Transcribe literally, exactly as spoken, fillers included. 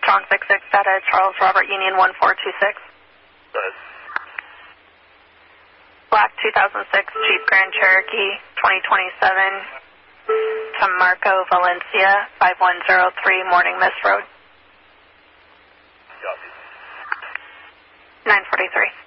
Strong six six data, Charles Robert Union one four two six. Go ahead. Black two thousand six Jeep Grand Cherokee twenty twenty-seven to Marco Valencia five one zero three Morning Mist Road. Copy. nine forty-three.